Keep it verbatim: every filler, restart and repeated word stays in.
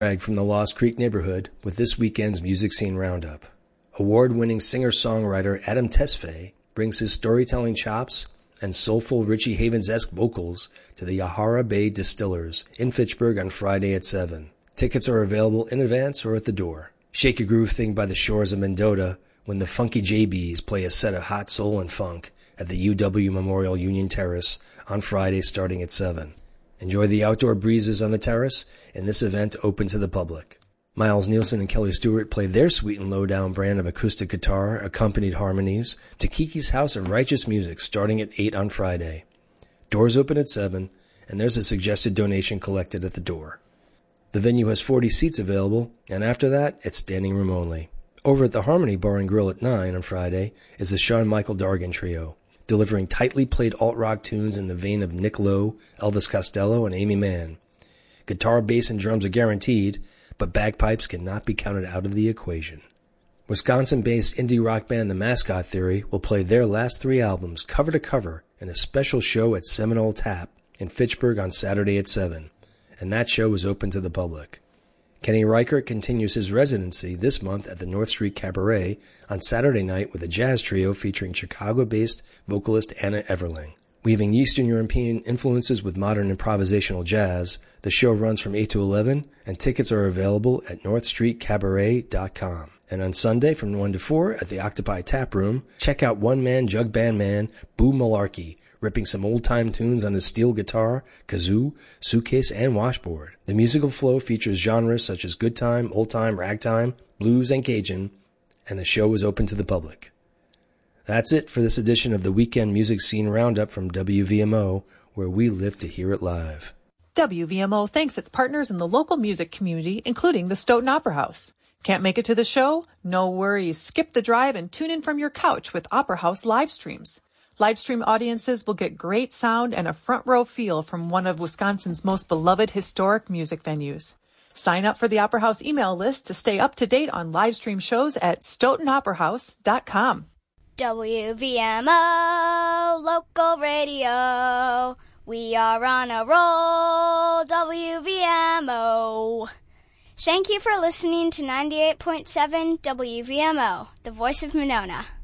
Greg from the Lost Creek neighborhood with this weekend's Music Scene Roundup. Award-winning singer-songwriter Adam Tesfaye brings his storytelling chops and soulful Richie Havens-esque vocals to the Yahara Bay Distillers in Fitchburg on Friday at seven. Tickets are available in advance or at the door. Shake a groove thing by the shores of Mendota when the Funky J Bs play a set of hot soul and funk at the U W Memorial Union Terrace on Friday starting at seven. Enjoy the outdoor breezes on the terrace in this event open to the public. Miles Nielsen and Kelly Stewart play their sweet and low-down brand of acoustic guitar accompanied harmonies to Kiki's House of Righteous Music starting at eight on Friday. Doors open at seven, and there's a suggested donation collected at the door. The venue has forty seats available, and after that, it's standing room only. Over at the Harmony Bar and Grill at nine on Friday is the Sean Michael Dargan Trio, delivering tightly played alt-rock tunes in the vein of Nick Lowe, Elvis Costello, and Amy Mann. Guitar, bass, and drums are guaranteed, but bagpipes cannot be counted out of the equation. Wisconsin-based indie rock band The Mascot Theory will play their last three albums cover to cover in a special show at Seminole Tap in Fitchburg on Saturday at seven, and that show is open to the public. Kenny Reichert continues his residency this month at the North Street Cabaret on Saturday night with a jazz trio featuring Chicago-based vocalist Anna Everling. Weaving Eastern European influences with modern improvisational jazz, the show runs from eight to eleven, and tickets are available at north street cabaret dot com. And on Sunday from one to four at the Octopi Tap Room, check out one-man jug band man Boo Malarkey, ripping some old-time tunes on his steel guitar, kazoo, suitcase, and washboard. The musical flow features genres such as good time, old time, ragtime, blues, and Cajun, and the show is open to the public. That's it for this edition of the Weekend Music Scene Roundup from W V M O, where we live to hear it live. W V M O thanks its partners in the local music community, including the Stoughton Opera House. Can't make it to the show? No worries. Skip the drive and tune in from your couch with Opera House live streams. Livestream audiences will get great sound and a front row feel from one of Wisconsin's most beloved historic music venues. Sign up for the Opera House email list to stay up to date on livestream shows at stoughton opera house dot com. W V M O, local radio. We are on a roll, W V M O. Thank you for listening to ninety-eight point seven W V M O, the voice of Monona.